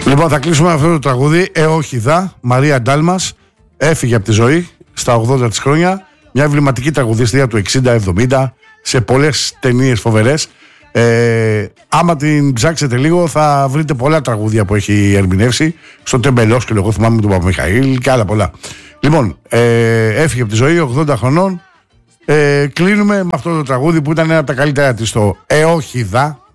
Λοιπόν, θα κλείσουμε αυτό το τραγούδι. Όχι δα, Μαρία Ντάλμας. Έφυγε από τη ζωή στα 80 της χρόνια. Μια εμβληματική τραγουδίστρια του 60-70 σε πολλές ταινίες φοβερές. Άμα την ψάξετε λίγο θα βρείτε πολλά τραγούδια που έχει ερμηνεύσει. Στο Τεμπελός και εγώ θυμάμαι τον Παπαμιχαήλ και άλλα πολλά. Λοιπόν, έφυγε από τη ζωή 80 χρονών. Κλείνουμε με αυτό το τραγούδι που ήταν ένα από τα καλύτερα της, το όχι δα.